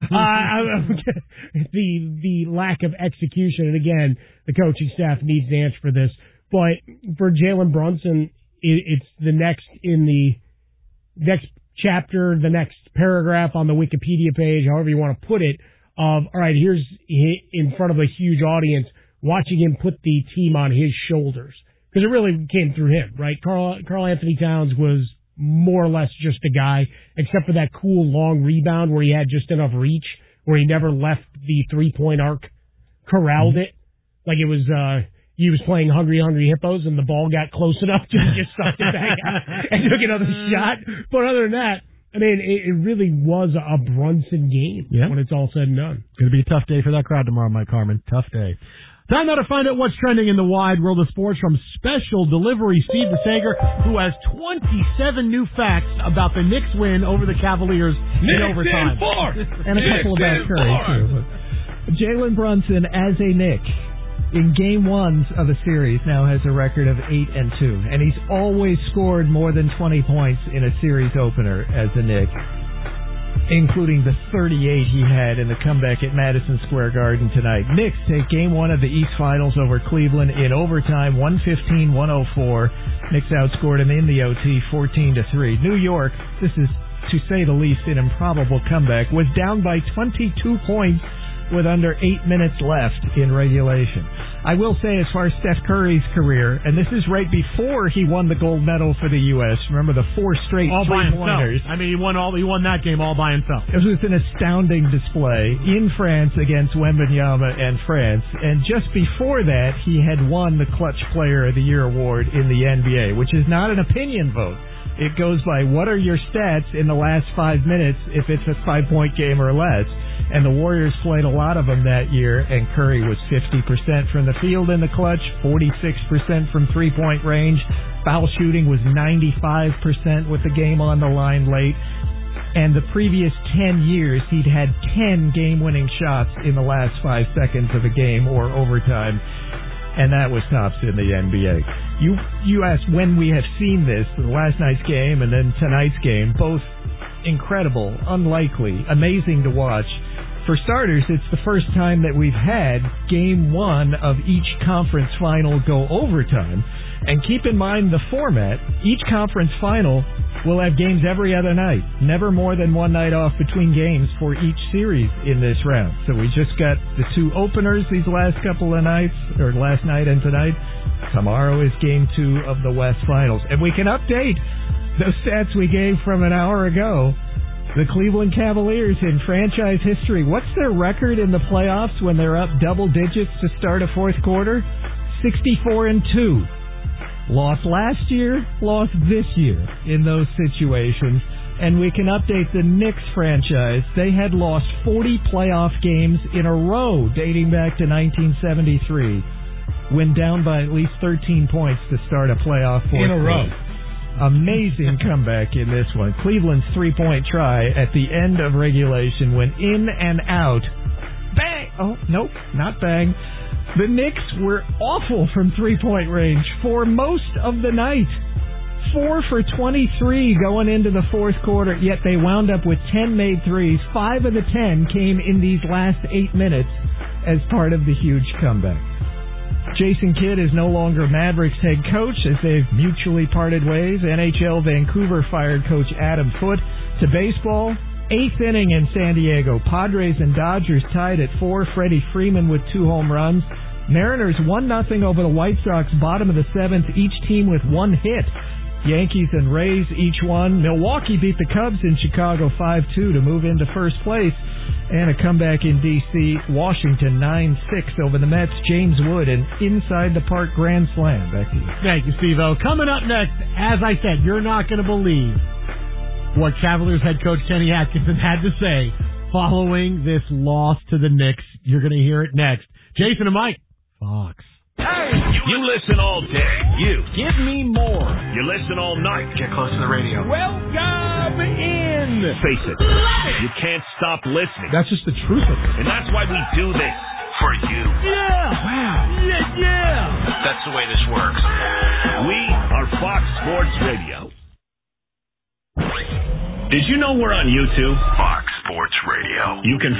The lack of execution, and again, the coaching staff needs to answer for this. But for Jalen Brunson, it's the next in the next chapter, the next paragraph on the Wikipedia page, however you want to put it, of, all right, here's in front of a huge audience, watching him put the team on his shoulders. Because it really came through him, right? Karl Anthony Towns was more or less just a guy, except for that cool long rebound where he had just enough reach, where he never left the three-point arc, corralled it. Like it was, he was playing Hungry Hungry Hippos and the ball got close enough to just suck it back out and took another shot. But other than that, I mean, it really was a Brunson game when it's all said and done. It's going to be a tough day for that crowd tomorrow, Mike Harmon. Tough day. Time now to find out what's trending in the wide world of sports from Special Delivery Steve DeSager, who has 27 new facts about the Knicks win over the Cavaliers in overtime. And a couple about Curry, too. Jalen Brunson, as a Knick, in Game 1 of a series, now has a record of 8-2. And he's always scored more than 20 points in a series opener as a Knick, including the 38 he had in the comeback at Madison Square Garden tonight. Knicks take Game 1 of the East Finals over Cleveland in overtime, 115-104. Knicks outscored them in the OT, 14-3. New York, this is, to say the least, an improbable comeback, was down by 22 points with under 8 minutes left in regulation. I will say, as far as Steph Curry's career, and this is right before he won the gold medal for the U.S. Remember the 4 straight all by three-pointers. I mean, he won that game all by himself. It was an astounding display in France against Wembanyama and France. And just before that, he had won the Clutch Player of the Year award in the NBA, which is not an opinion vote. It goes by what are your stats in the last 5 minutes if it's a 5-point game or less. And the Warriors played a lot of them that year, and Curry was 50% from the field in the clutch, 46% from three-point range. Foul shooting was 95% with the game on the line late. And the previous 10 years, he'd had 10 game-winning shots in the last 5 seconds of a game or overtime. And that was tops in the NBA. You asked when we have seen this, last night's game and then tonight's game, both incredible, unlikely, amazing to watch. For starters, it's the first time that we've had Game 1 of each conference final go overtime. And keep in mind the format. Each conference final will have games every other night. Never more than one night off between games for each series in this round. So we just got the 2 openers these last couple of nights, or last night and tonight. Tomorrow is Game 2 of the West Finals. And we can update those stats we gave from an hour ago. The Cleveland Cavaliers in franchise history. What's their record in the playoffs when they're up double digits to start a fourth quarter? 64-2. Lost last year, lost this year in those situations. And we can update the Knicks franchise. They had lost 40 playoff games in a row dating back to 1973. When down by at least 13 points to start a playoff fourth in a row. Amazing comeback in this one. Cleveland's three-point try at the end of regulation went in and out. Bang! Oh, nope, not bang. The Knicks were awful from three-point range for most of the night. 4 for 23 going into the fourth quarter, yet they wound up with 10 made threes. 5 of the 10 came in these last 8 minutes as part of the huge comeback. Jason Kidd is no longer Mavericks head coach as they've mutually parted ways. NHL Vancouver fired coach Adam Foote. To baseball, 8th inning in San Diego. Padres and Dodgers tied at 4. Freddie Freeman with 2 home runs. Mariners 1-0 over the White Sox, bottom of the 7th, each team with 1 hit. Yankees and Rays each won. Milwaukee beat the Cubs in Chicago 5-2 to move into first place. And a comeback in D.C., Washington 9-6 over the Mets. James Wood, an inside-the-park grand slam. Back to you. Thank you, Steve-O. Coming up next, as I said, you're not going to believe what Cavaliers head coach Kenny Atkinson had to say following this loss to the Knicks. You're going to hear it next. Jason and Mike, Fox. Hey, you listen all day. You. Give me more. You listen all night. Get close to the radio. Welcome in. Face it. You can't stop listening. That's just the truth of it. And that's why we do this. For you. Yeah. Wow. Yeah. That's the way this works. We are Fox Sports Radio. Did you know we're on YouTube? Fox Sports Radio. You can